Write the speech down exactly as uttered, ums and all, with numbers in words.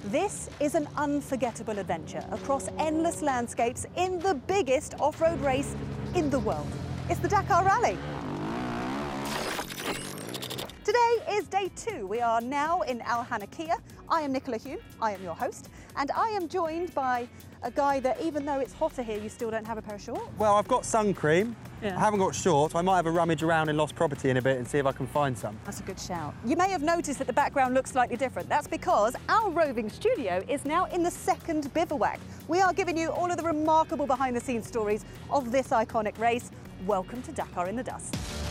This is an unforgettable adventure across endless landscapes in the biggest off-road race in the world. It's the Dakar Rally. Today is day two. We are now in Al Hanakhiya. I am Nicola Hume, I am your host, and I am joined by a guy that even though it's hotter here, you still don't have a pair of shorts. Well, I've got sun cream. Yeah. I haven't got shorts. I might have a rummage around in lost property in a bit and see if I can find some. That's a good shout. You may have noticed that the background looks slightly different. That's because our roving studio is now in the second bivouac. We are giving you all of the remarkable behind-the-scenes stories of this iconic race. Welcome to Dakar in the Dust.